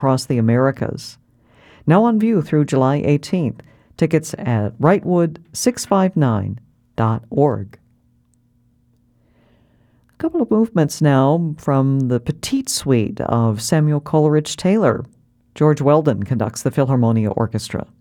across the Americas. Now on view through July 18th. Tickets at rightwood659.org. A couple of movements now from the Petite Suite of Samuel Coleridge Taylor. George Weldon conducts the Philharmonia Orchestra.